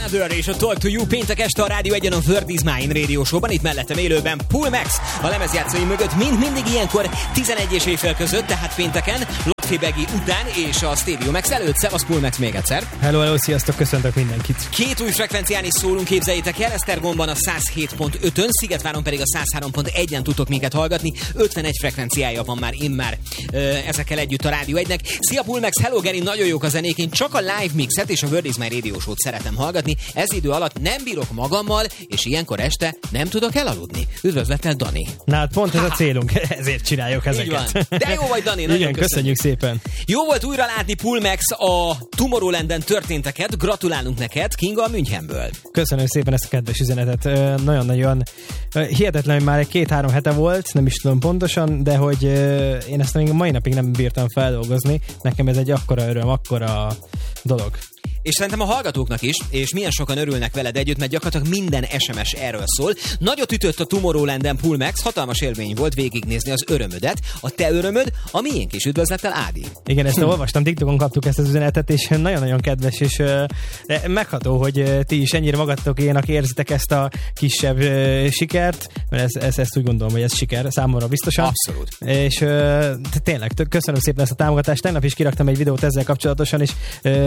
Another és a Talk to You péntek este a Rádió 1-en a Word is Mine Radio Show-ban, itt mellettem élőben Pull Max, a lemezjátszói mögött mindig ilyenkor 11 és éjfél között, tehát pénteken, Lotfi után és a Stereo Max előtt. Szevasz Pull Max még egyszer. Hello, sziasztok, köszöntök mindenkit. Két új frekvencián is szólunk, képzeljétek el, Esztergomban a 107.5-ön, Szigetváron pedig a 103.1-en tudtok minket hallgatni, 51 frekvenciája van már immár ezekkel együtt a Rádió 1-nek. Szia Pull Max, hello Geri, nagyon jók a zenék, én csak a live mixet és a Word is Mine Radio Show-t szeretem hallgatni, ez idő alatt nem bírok magammal, és ilyenkor este nem tudok elaludni. Üdvözlettel, Dani. Na hát pont ez a célunk, ezért csináljuk ezeket. Így van. De jó vagy, Dani, nagyon igen, köszönjük szépen. Jó volt újra látni Pull Max a Tomorrowlanden történteket, gratulálunk neked, Kinga Münchenből. Köszönöm szépen ezt a kedves üzenetet, nagyon-nagyon hihetetlen, hogy már 2-3 hete volt, nem is tudom pontosan, de hogy én ezt még mai napig nem bírtam feldolgozni, nekem ez egy akkora öröm, akkora dolog. És szerintem a hallgatóknak is, és milyen sokan örülnek veled együtt, mert gyakorlatilag minden SMS erről szól. Nagyot ütött a Tomorrowlanden Pull Max, hatalmas élmény volt végignézni az örömödet, a te örömöd, a miénk is. Üdvözlettel, Ádi. Igen, ezt olvastam, TikTokon kaptuk ezt az üzenetet, és nagyon-nagyon kedves, és megható, hogy ti is ennyire magatokénak érzitek ezt a kisebb sikert, mert ezt úgy gondolom, hogy ez siker számomra biztosan. Abszolút. És tényleg, köszönöm szépen ezt a támogatást. Tegnap is kiraktam egy videót ezzel kapcsolatosan, és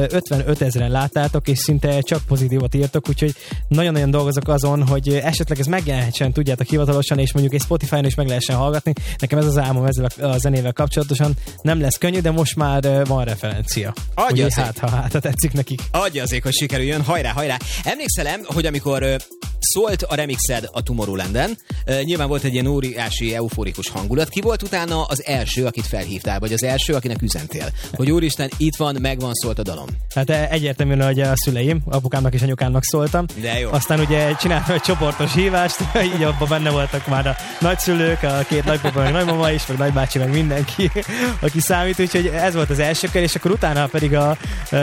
55 000 láttátok, és szinte csak pozitívat írtok, úgyhogy nagyon-nagyon dolgozok azon, hogy esetleg ez megjelenhetsen, tudjátok hivatalosan, és mondjuk egy Spotify-on is meg lehessen hallgatni. Nekem ez az álmom ezzel a zenével kapcsolatosan. Nem lesz könnyű, de most már van referencia. Adja az ha tetszik nekik. Adja azért, hogy sikerüljön. Hajrá! Emlékszel, hogy amikor szólt a remixed a Tomorrowlanden, nyilván volt egy ilyen óriási, euforikus hangulat. Ki volt utána az első, akit felhívtál, vagy az első, akinek üzentél? Hogy úristen, itt van, megvan, szólt a dalom. Hát egyértelműen, hogy a szüleim, apukámnak és anyukámnak szóltam. De jó. Aztán ugye csináltam egy csoportos hívást, így abban benne voltak már a nagyszülők, a két nagypapa, meg nagymama is, meg nagybácsi, meg mindenki, aki számít, úgyhogy ez volt az első kör, és akkor utána pedig a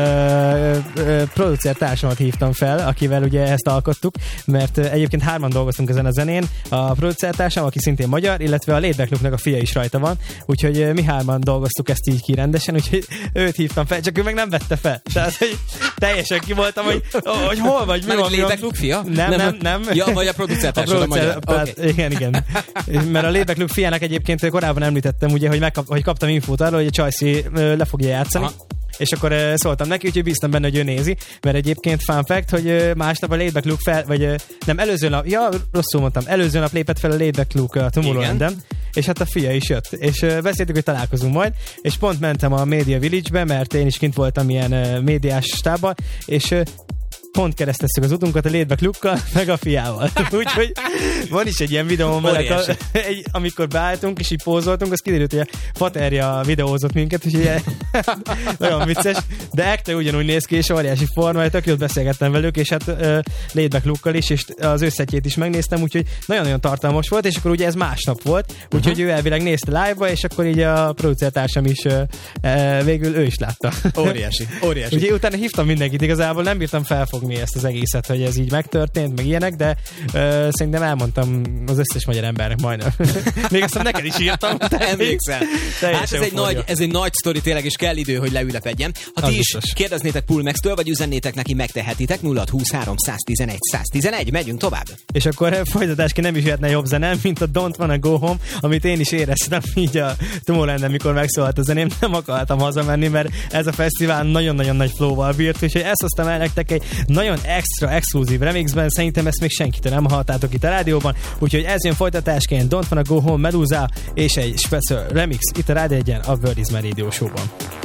producer társamat hívtam fel, akivel ugye ezt alkottuk, mert egyébként 3-an dolgoztunk ezen a zenén, a producer társam, aki szintén magyar, illetve a Laid Back Luke-nak a fia is rajta van, úgyhogy mi 3-an dolgoztuk ezt így ki rendesen, úgyhogy őt hívtam fel, csak ő meg nem vette fel. Tehát, hogy teljesen ki voltam, hogy hol vagy, mi van. Laid Back Luke fia? Nem. Ja, vagy a producer társad a magyar. Okay. Igen. Mert a Laid Back Luke fiának egyébként korábban említettem, ugye, hogy kaptam infót arról, hogy a Csajci le fogja játszani. Aha. És akkor szóltam neki, úgyhogy bíztam benne, hogy ő nézi, mert egyébként fun fact, hogy másnap a Laid Back Luke előző nap lépett fel a Laid Back Luke a Tomorrowlanden, és hát a fia is jött, és beszéltük, hogy találkozunk majd, és pont mentem a Media Village-be, mert én is kint voltam ilyen médiás stábban, és pont keresztezzük az utunkat a Laid Back Luke-kal, meg a fiával. Úgyhogy van is egy ilyen videóm, amikor beálltunk, és így pózoltunk, az kiderült, hogy a faterja videózott minket, úgyhogy nagyon vicces, de ekte ugyanúgy néz ki, és óriási forma, tök jót beszélgettem velük, és hát Laid Back Luke-kal is, és az összetjét is megnéztem, úgyhogy nagyon-nagyon tartalmas volt, és akkor ugye ez másnap volt, úgyhogy ő elvileg nézte live-ba, és akkor így a producertársam is végül ő is látta. Óriási. Ugye utána hívtam mindenkit, igazából nem bírtam felfogni ezt az egészet, hogy ez így megtörtént, meg ilyenek, de szerintem elmondtam az összes magyar embernek majdnem. Még aztán neked is írtam. Emlékszel. Hát ez egy nagy sztori tényleg, és kell idő, hogy leülepedjen. Ha ti is kérdeznétek Pull Max-től, vagy üzennétek neki, megtehetitek. 0623 111 111. Megyünk tovább. És akkor folytatásként nem is jöhetne jobb zene, mint a Don't Wanna Go Home, amit én is éreztem így a Tomorrowlanden, mikor megszólalt a zeném. Nem akartam hazamenni, mert ez a fesztivál nagyon-nagyon nagy flow-val bírt, úgyhogy ezt hoztam el nektek egy nagyon extra, exkluzív remixben, szerintem ezt még senkitől nem hallottátok itt a rádióban, úgyhogy ez jön folytatásként Don't Wanna Go Home, Medusa és egy special remix itt a Rádió 1-en, a Word is Mine Radio Show-ban.